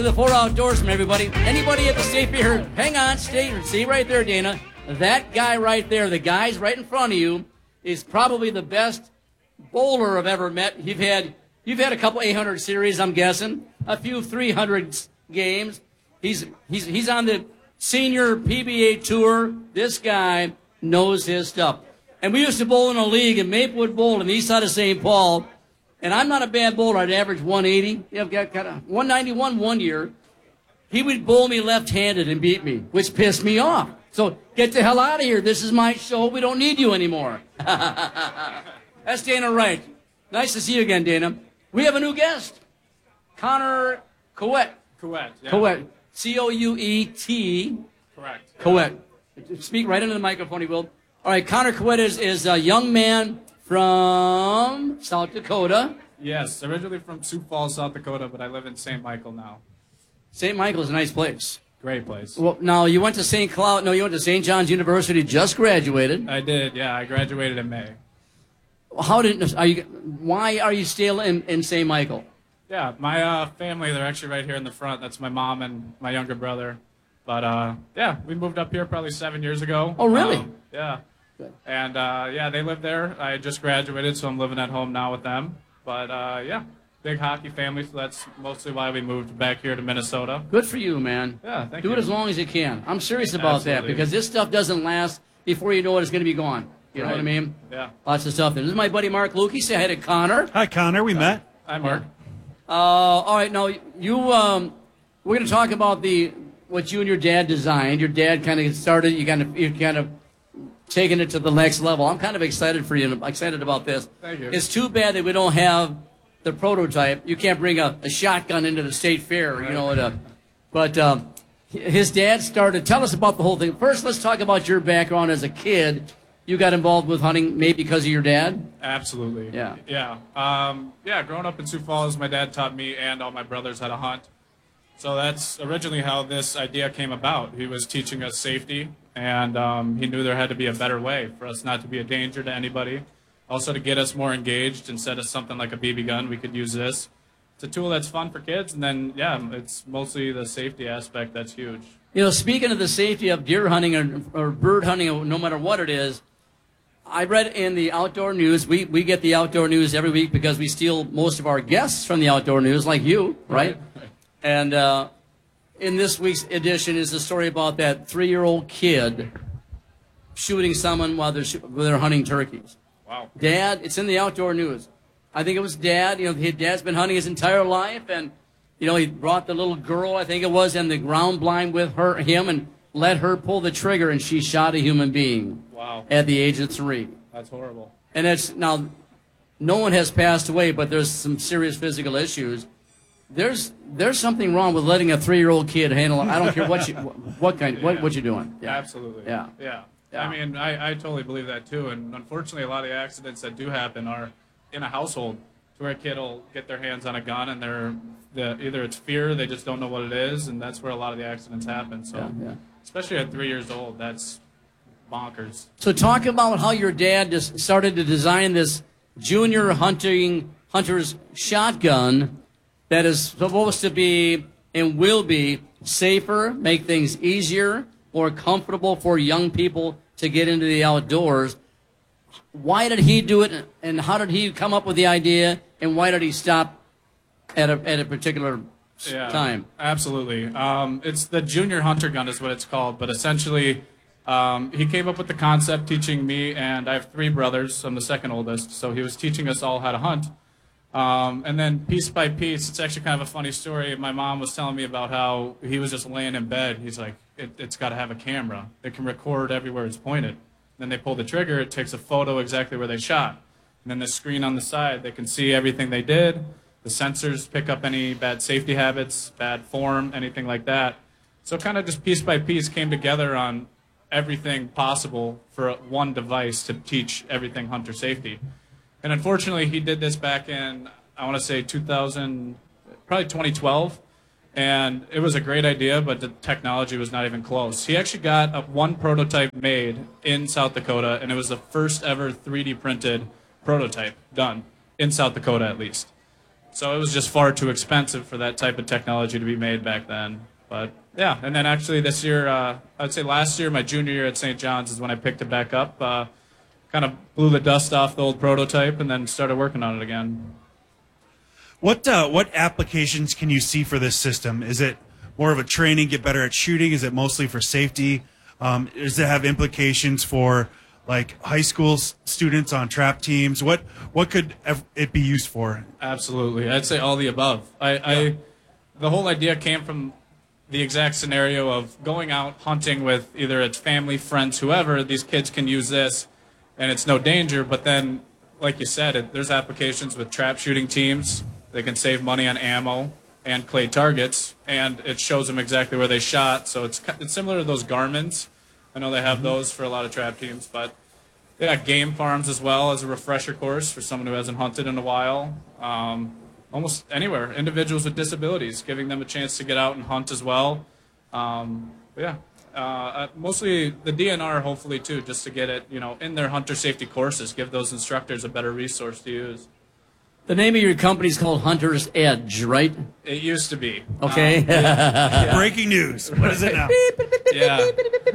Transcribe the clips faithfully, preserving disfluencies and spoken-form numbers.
The four outdoorsmen, everybody. Anybody at the state fair, hang on, stay, see right there, Dana. That guy right there, the guy's right in front of you, is probably the best bowler I've ever met. You've had you've had a couple eight hundred series, I'm guessing, a few three hundred games. He's he's he's on the senior P B A tour. This guy knows his stuff. And we used to bowl in a league in Maplewood Bowl on the east side of Saint Paul. And I'm not a bad bowler. I'd average one eighty. Yeah, I've got kind of one ninety-one one year. He would bowl me left-handed and beat me, which pissed me off. So get the hell out of here. This is my show. We don't need you anymore. That's Dana Wright. Nice to see you again, Dana. We have a new guest, Connor Couette. Couette, yeah. Couette. C O U E T. Correct. Couette. Speak right into the microphone, you will. All right, Connor Couette is, is a young man from South Dakota. Yes, originally from Sioux Falls, South Dakota, but I live in Saint Michael now. Saint Michael is a nice place. Great place. Well, now, you went to Saint Cloud. No, you went to Saint John's University, just graduated. I did, yeah. I graduated in May. How did, are you, why are you still in, in Saint Michael? Yeah, my uh, family, they're actually right here in the front. That's my mom and my younger brother. But, uh, yeah, we moved up here probably seven years ago. Oh, really? Um, yeah. Good. And, uh, yeah, they live there. I just graduated, so I'm living at home now with them. But, uh, yeah, big hockey family, so that's mostly why we moved back here to Minnesota. Good for you, man. Yeah, thank Do you. Do it as long as you can. I'm serious about Absolutely. that because this stuff doesn't last. Before you know it, it's going to be gone. You right. know what I mean? Yeah. Lots of stuff there. This is my buddy Mark Lukey. Say hi to Connor. Hi, Connor. We met. Hi, Mark. Uh, all right, now, you, um, we're going to talk about the what you and your dad designed. Your dad kind of started, you kind of, you kind of taking it to the next level. I'm kind of excited for you. I'm excited about this. Thank you. It's too bad that we don't have the prototype. You can't bring a, a shotgun into the state fair, right. you know. To, but um, his dad started. Tell us about the whole thing. First, let's talk about your background as a kid. You got involved with hunting maybe because of your dad? Absolutely. Yeah. Yeah. Um, yeah, growing up in Sioux Falls, my dad taught me and all my brothers how to hunt. So that's originally how this idea came about. He was teaching us safety, and um, he knew there had to be a better way for us not to be a danger to anybody. Also to get us more engaged. Instead of something like a B B gun, we could use this. It's a tool that's fun for kids, and then, yeah, it's mostly the safety aspect that's huge. You know, speaking of the safety of deer hunting or, or bird hunting, no matter what it is, I read in the outdoor news, we, we get the outdoor news every week because we steal most of our guests from the outdoor news, like you, right? Right. And uh, in this week's edition is a story about that three-year-old kid shooting someone while they're, while they're hunting turkeys. Wow. Dad, it's in the outdoor news. I think it was Dad. You know, his dad's been hunting his entire life, and, you know, he brought the little girl, I think it was, in the ground blind with her, him, and let her pull the trigger, and she shot a human being. Wow. At the age of three. That's horrible. And it's, now, no one has passed away, but there's some serious physical issues. There's there's something wrong with letting a three-year-old kid handle it. I don't care what you what kind what what you're doing. Yeah. Absolutely. Yeah. yeah. Yeah. I mean, I, I totally believe that too. And unfortunately, a lot of the accidents that do happen are in a household to where a kid will get their hands on a gun and they're the, either it's fear, they just don't know what it is, and that's where a lot of the accidents happen. So, Yeah, yeah. especially at three years old, that's bonkers. So talk about how your dad just started to design this junior hunting hunter's shotgun that is supposed to be and will be safer, make things easier, more comfortable for young people to get into the outdoors. Why did he do it, and how did he come up with the idea, and why did he stop at a at a particular Yeah, time? absolutely. Um, it's the junior hunter gun is what it's called, but essentially um, he came up with the concept teaching me, and I have three brothers. I'm the second oldest, so he was teaching us all how to hunt. Um, and then piece by piece, it's actually kind of a funny story. My mom was telling me about how he was just laying in bed. He's like, it, it's got to have a camera. It can record everywhere it's pointed. Then they pull the trigger. It takes a photo exactly where they shot. And then the screen on the side, they can see everything they did. The sensors pick up any bad safety habits, bad form, anything like that. So kind of just piece by piece came together on everything possible for one device to teach everything hunter safety. And unfortunately, he did this back in, I want to say two thousand, probably twenty twelve. And it was a great idea, but the technology was not even close. He actually got a, one prototype made in South Dakota, and it was the first ever three D printed prototype done, in South Dakota at least. So it was just far too expensive for that type of technology to be made back then. But yeah, and then actually this year, uh, I'd say last year, my junior year at Saint John's is when I picked it back up. Uh, kind of blew the dust off the old prototype and then started working on it again. What uh, what applications can you see for this system? Is it more of a training, get better at shooting? Is it mostly for safety? Um, does it have implications for like high school s- students on trap teams? What what could ev- it be used for? Absolutely, I'd say all the above. I, I the whole idea came from the exact scenario of going out hunting with either it's family, friends, whoever. These kids can use this, and it's no danger. But then, like you said, it, there's applications with trap shooting teams. They can save money on ammo and clay targets, and it shows them exactly where they shot. So it's it's similar to those Garmins. I know they have those for a lot of trap teams, but they got game farms as well as a refresher course for someone who hasn't hunted in a while. Um, almost anywhere, individuals with disabilities, giving them a chance to get out and hunt as well. Um, but yeah, uh, uh, mostly the D N R, hopefully too, just to get it, you know, in their hunter safety courses, give those instructors a better resource to use. The name of your company is called Hunter's Edge, right? It used to be. Okay. Um, yeah, yeah. Breaking news. What is it now? Yeah.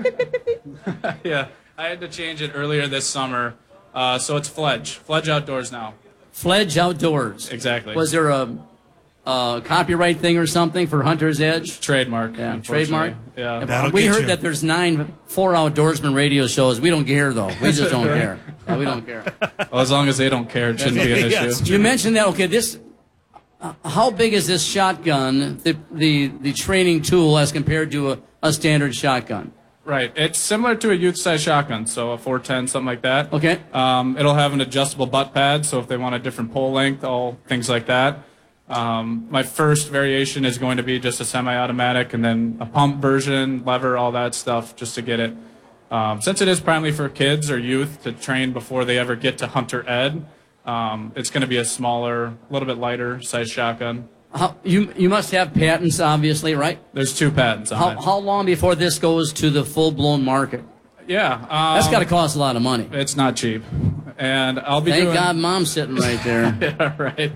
Yeah. I had to change it earlier this summer, uh, so it's Fledge. Fledge Outdoors now. Fledge Outdoors. Exactly. Was there a, a copyright thing or something for Hunter's Edge? Trademark. Yeah, unfortunately. trademark? Yeah. That'll we get heard you. that there's nine four outdoorsman radio shows. We don't care, though. We just don't care. Yeah, we don't care. Well, as long as they don't care, it shouldn't be an Yeah, issue. it's You mentioned that. Okay, this. Uh, how big is this shotgun? The the the training tool as compared to a, a standard shotgun? Right. It's similar to a youth-size shotgun, so a four ten, something like that. Okay. Um, it'll have an adjustable butt pad, so if they want a different pull length, all things like that. Um, my first variation is going to be just a semi-automatic, and then a pump version, lever, all that stuff, just to get it. Um, since it is primarily for kids or youth to train before they ever get to hunter ed, um, it's going to be a smaller, a little bit lighter size shotgun. How, you you must have patents, obviously, right? There's two patents on How it. how long before this goes to the full blown market? Yeah. Um, That's got to cost a lot of money. It's not cheap, and I'll be Thank doing. God, Mom's sitting right there. Yeah, right.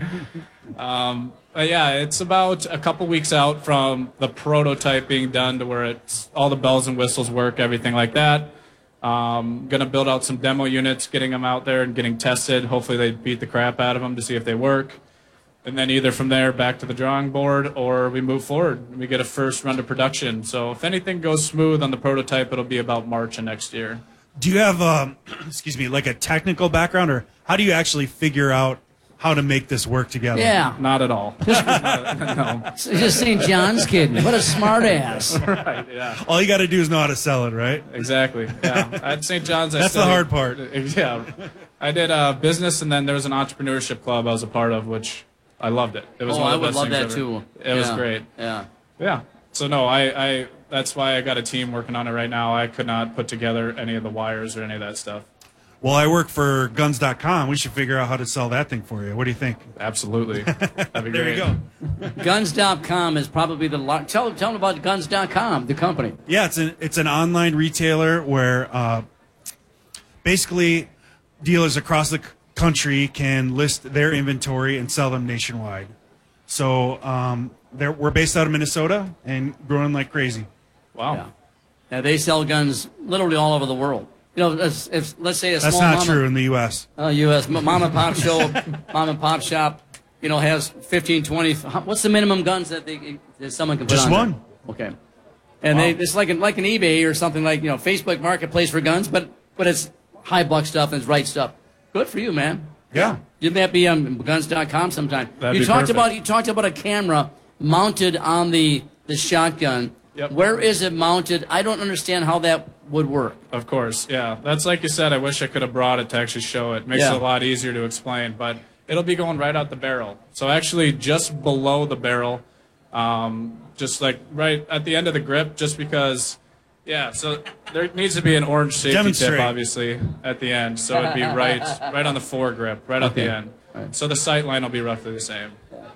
Um, but yeah, it's about a couple weeks out from the prototype being done to where it's all the bells and whistles work, everything like that. Um, gonna build out some demo units, getting them out there and getting tested. Hopefully they beat the crap out of them to see if they work. And then either from there back to the drawing board, or we move forward and we get a first run to production. So if anything goes smooth on the prototype, it'll be about March of next year. Do you have, um, excuse me, like a technical background, or how do you actually figure out how to make this work together? Yeah. Not at all. No. It's just Saint John's kid. What a smart ass. Right, yeah. All you got to do is know how to sell it, right? Exactly. Yeah. At Saint John's, I That's the studied- hard part. Yeah. I did uh, business, and then there was an entrepreneurship club I was a part of, which I loved it. It was Oh, one I of the would best love things that ever. too. It was Yeah. great. Yeah. Yeah. So no, I, I that's why I got a team working on it right now. I could not put together any of the wires or any of that stuff. Well, I work for guns dot com. We should figure out how to sell that thing for you. What do you think? Absolutely. That'd be There great. you go. Guns dot com is probably the lar- tell tell them about Guns dot com, the company. Yeah, it's an it's an online retailer where uh, basically dealers across the c- country can list their inventory and sell them nationwide. So um, they're, we're based out of Minnesota and growing like crazy. Wow. Yeah. Now they sell guns literally all over the world. You know, if, if let's say a That's small not mama, true in the U S Uh, U S mom and pop show, mom and pop shop, you know, has fifteen, twenty. how- What's the minimum guns that they that someone can put Just on there? one. Okay. And they it's like an, like an eBay or something like, you know, Facebook Marketplace for guns, but but it's high buck stuff and it's right stuff. Good for you, man. Yeah. You may be on guns dot com sometime. That'd you be talked perfect. about you talked about a camera mounted on the the shotgun. Yep. Where is it mounted? I don't understand how that would work. Of course, yeah. That's like you said, I wish I could have brought it to actually show it. Makes Yeah. it a lot easier to explain, but it'll be going right out the barrel. So actually just below the barrel, um, just like right at the end of the grip, just because, yeah, so there needs to be an orange safety Demonstrate. tip, obviously, at the end. So it'd be right right on the foregrip, right at Okay. the end. Right. So the sight line will be roughly the same.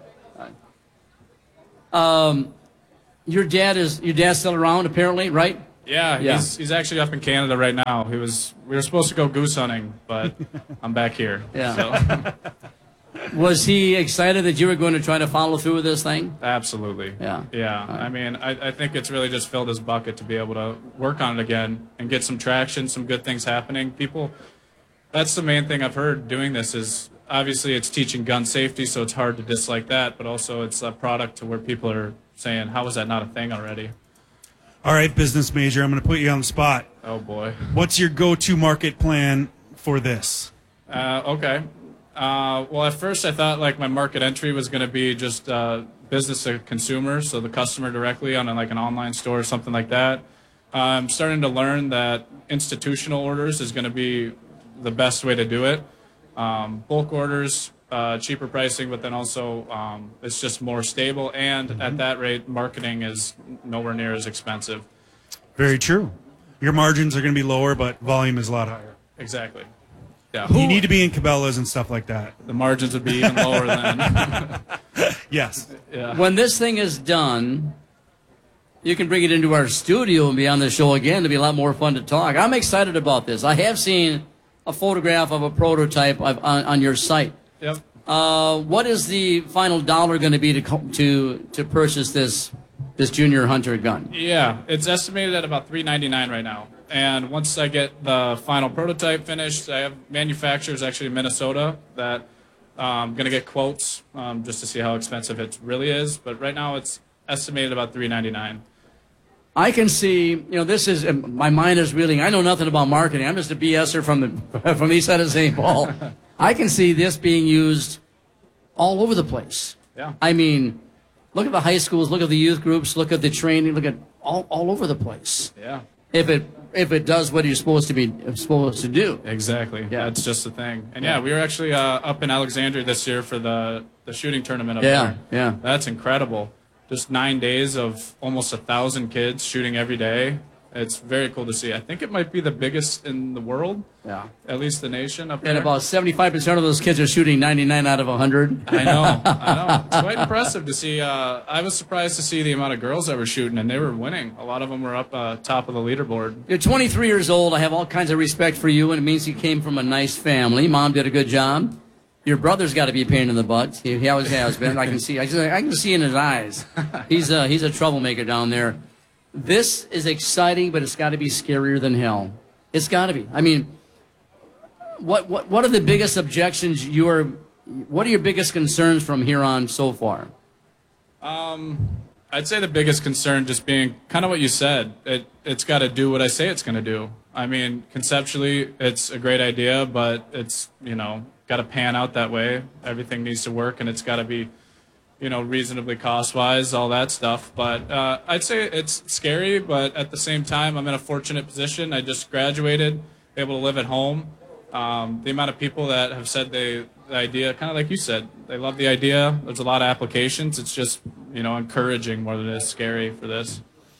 Um, your dad is your dad's still around apparently, right? Yeah, Yeah. He's, he's actually up in Canada right now. He was we were supposed to go goose hunting, but I'm back here. Yeah. So. Was he excited that you were going to try to follow through with this thing? Absolutely. Yeah. Yeah. I mean, I, I think it's really just filled his bucket to be able to work on it again and get some traction, some good things happening. People, that's the main thing I've heard doing this is obviously it's teaching gun safety, so it's hard to dislike that, but also it's a product to where people are saying, how is that not a thing already? All right, business major, I'm going to put you on the spot. Oh, boy. What's your go-to market plan for this? Uh, okay. Uh, well, at first I thought like my market entry was going to be just uh, business to consumer, so the customer directly on a, like an online store or something like that. Uh, I'm starting to learn that institutional orders is going to be the best way to do it. Um, bulk orders, uh, cheaper pricing, but then also um, it's just more stable, and mm-hmm. at that rate, marketing is nowhere near as expensive. Very true. Your margins are going to be lower, but volume is a lot higher. Exactly. Yeah. You need to be in Cabela's and stuff like that. The margins would be even lower then. Yes. Yeah. When this thing is done, you can bring it into our studio and be on the show again. It'll be a lot more fun to talk. I'm excited about this. I have seen a photograph of a prototype on, on your site. Yep. Uh, what is the final dollar going to be to co- to to purchase this this Junior Hunter gun? Yeah, it's estimated at about three ninety-nine right now. And once I get the final prototype finished, I have manufacturers actually in Minnesota that I'm um, going to get quotes um, just to see how expensive it really is. But right now it's estimated about three ninety-nine. I can see, you know, this is, my mind is reeling. I know nothing about marketing. I'm just a BSer from the from the east side of Saint Paul. I can see this being used all over the place. Yeah. I mean, look at the high schools, look at the youth groups, look at the training, look at all, all over the place. Yeah. If it if it does what you're supposed to be supposed to do. Exactly. Yeah. That's just the thing. And yeah, we were actually uh, up in Alexandria this year for the, the shooting tournament up Yeah, there. yeah. That's incredible. Just nine days of almost a thousand kids shooting every day. It's very cool to see. I think it might be the biggest in the world. Yeah. At least the nation up And there. about seventy-five percent of those kids are shooting ninety-nine out of one hundred. I know. I know. It's quite impressive to see. Uh, I was surprised to see the amount of girls that were shooting, and they were winning. A lot of them were up uh, top of the leaderboard. You're twenty-three years old. I have all kinds of respect for you, and it means you came from a nice family. Mom did a good job. Your brother's got to be a pain in the butt. He, he always has been. I can see. I, just, I can see in his eyes. He's a, he's a troublemaker down there. This is exciting, but it's got to be scarier than hell. It's got to be. I mean, what what what are the biggest objections you are? What are your biggest concerns from here on so far? Um, I'd say the biggest concern just being kind of what you said. It it's got to do what I say it's going to do. I mean, conceptually, it's a great idea, but it's you know got to pan out that way. Everything needs to work, and it's got to be, you know, reasonably cost-wise, all that stuff. But uh, I'd say it's scary, but at the same time, I'm in a fortunate position. I just graduated, able to live at home. Um, the amount of people that have said they, the idea, kind of like you said, they love the idea. There's a lot of applications. It's just, you know, encouraging more than it is scary for this.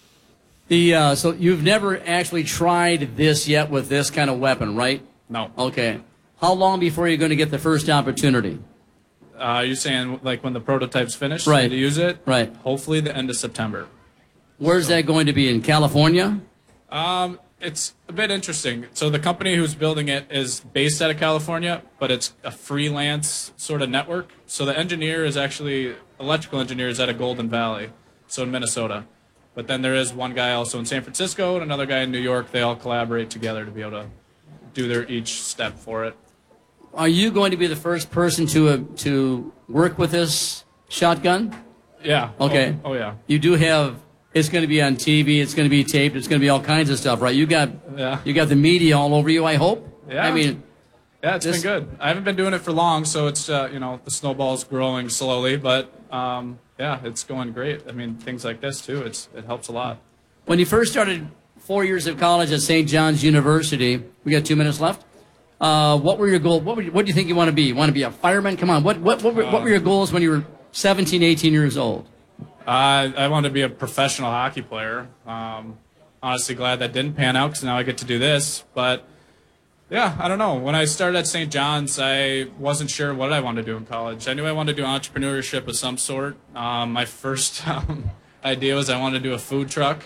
The uh, so you've never actually tried this yet with this kind of weapon, right? No. Okay. How long before you're going to get the first opportunity? Uh, you're saying like when the prototype's finished Right. to use it? Right. Hopefully the end of September. Where's that going to be, in California? Um, it's a bit interesting. So the company who's building it is based out of California, but it's a freelance sort of network. So the engineer is actually, electrical engineer is out of Golden Valley, so in Minnesota. But then there is one guy also in San Francisco and another guy in New York. They all collaborate together to be able to do their each step for it. Are you going to be the first person to uh, to work with this shotgun? Yeah. Okay. Oh, oh yeah. You do have. It's going to be on T V. It's going to be taped. It's going to be all kinds of stuff, right? You got. Yeah. You got the media all over you. I hope. Yeah. I mean. Yeah, it's this, been good. I haven't been doing it for long, so it's uh, you know the snowball's growing slowly, but um, yeah, it's going great. I mean, things like this too. It's it helps a lot. When you first started four years of college at Saint John's University, we got two minutes left. Uh, what were your goals? What, were you, what do you think you want to be? You want to be a fireman? Come on. What what what were, what were your goals when you were seventeen, eighteen years old? Uh, I wanted to be a professional hockey player. Um, honestly, glad that didn't pan out because now I get to do this. But yeah, I don't know. When I started at Saint John's, I wasn't sure what I wanted to do in college. I knew I wanted to do entrepreneurship of some sort. Um, my first um, idea was I wanted to do a food truck,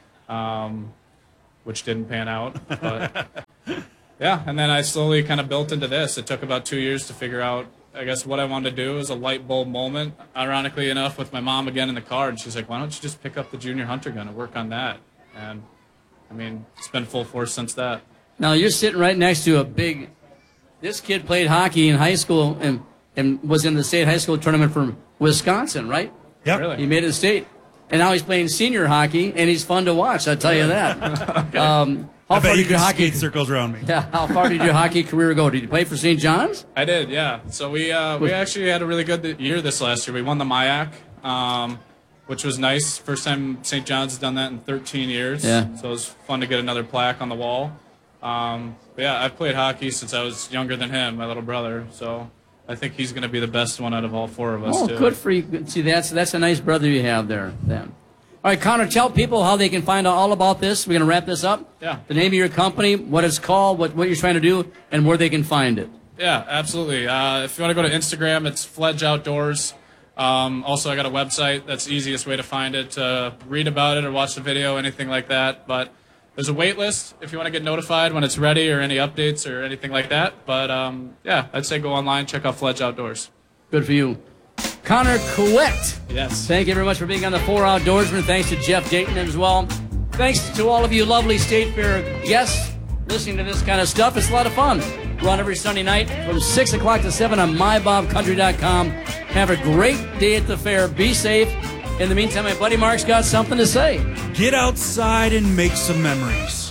um, which didn't pan out. But yeah, and then I slowly kind of built into this. It took about two years to figure out I guess what I wanted to do was a light bulb moment, ironically enough, with my mom again in the car, and she's like, why don't you just pick up the junior hunter gun and work on that? And, I mean, it's been full force since that. Now, you're sitting right next to a big, this kid played hockey in high school and, and was in the state high school tournament from Wisconsin, right? Yeah. Really? He made it to state. And now he's playing senior hockey, and he's fun to watch, I'll tell you that. Okay. um, how I far bet you did your can hockey skate circles around me. Yeah, how far did your hockey career go? Did you play for Saint John's? I did, yeah. So we uh, we actually had a really good year this last year. We won the M I A C, um, which was nice. First time Saint John's has done that in thirteen years. Yeah. So it was fun to get another plaque on the wall. Um, but yeah, I've played hockey since I was younger than him, my little brother. So I think he's going to be the best one out of all four of us. Oh, too. good for you. See, that's that's a nice brother you have there, then. All right, Connor, tell people how they can find out all about this. We're going to wrap this up. Yeah. The name of your company, what it's called, what, what you're trying to do, and where they can find it. Yeah, absolutely. Uh, if you want to go to Instagram, it's Fledge Outdoors. Um, also, I got a website. That's the easiest way to find it, to read about it or watch the video, anything like that. But there's a wait list if you want to get notified when it's ready or any updates or anything like that. But, um, yeah, I'd say go online, check out Fledge Outdoors. Good for you. Connor Couette. Yes. Thank you very much for being on the Four Outdoorsmen. Thanks to Jeff Dayton as well. Thanks to all of you lovely State Fair guests listening to this kind of stuff. It's a lot of fun. We're on every Sunday night from six o'clock to seven on my bob country dot com. Have a great day at the fair. Be safe. In the meantime, my buddy Mark's got something to say. Get outside and make some memories.